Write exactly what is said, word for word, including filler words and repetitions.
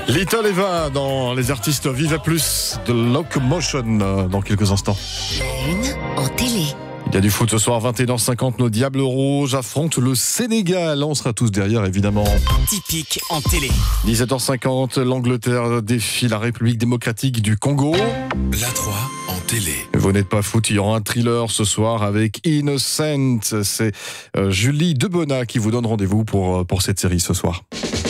Little Eva dans Les artistes vivent à plus de Locomotion euh, dans quelques instants. La une en télé. Il y a du foot ce soir, vingt et une heures cinquante, nos Diables Rouges affrontent le Sénégal. On sera tous derrière, évidemment. Typique en télé. dix-sept heures cinquante, l'Angleterre défie la République démocratique du Congo. La trois en télé. Vous n'êtes pas foot, il y aura un thriller ce soir avec Innocent. C'est euh, Julie Debona qui vous donne rendez-vous pour, pour cette série ce soir.